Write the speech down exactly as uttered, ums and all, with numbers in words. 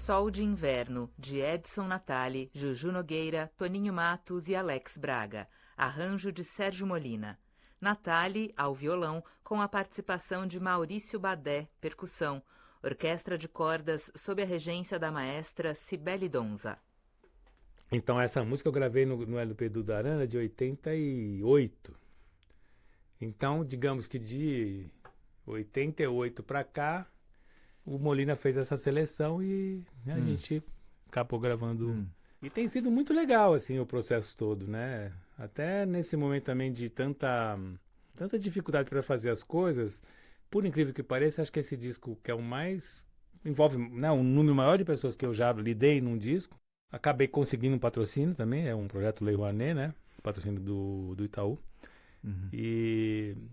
Sol de Inverno, de Edson Natali, Juju Nogueira, Toninho Matos e Alex Braga. Arranjo de Sérgio Molina. Natali, ao violão, com a participação de Maurício Badé, percussão. Orquestra de cordas sob a regência da maestra Cibele Donza. Então essa música eu gravei no, no L P do Darana de oitenta e oito. Então, digamos que de oitenta e oito para cá, o Molina fez essa seleção e né, hum. a gente acabou gravando. Hum. E tem sido muito legal, assim, o processo todo, né? Até nesse momento também de tanta, tanta dificuldade para fazer as coisas, por incrível que pareça, acho que esse disco que é o mais... envolve né, um número maior de pessoas que eu já lidei num disco. Acabei conseguindo um patrocínio também, é um projeto Lei Rouanet, né? Patrocínio do, do Itaú. Uhum. E